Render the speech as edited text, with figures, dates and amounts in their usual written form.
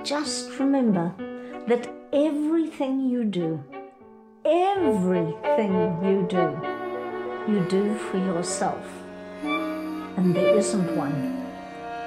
just remember that everything you do you do for yourself. And there isn't one